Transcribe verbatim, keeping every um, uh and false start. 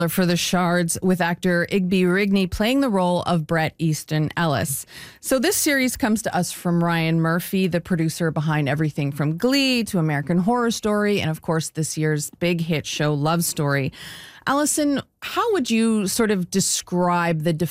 For The Shards, with actor Igby Rigney playing the role of Bret Easton Ellis. So this series comes to us from Ryan Murphy, the producer behind everything from Glee to American Horror Story, and of course this year's big hit show Love Story. Allison, how would you sort of describe the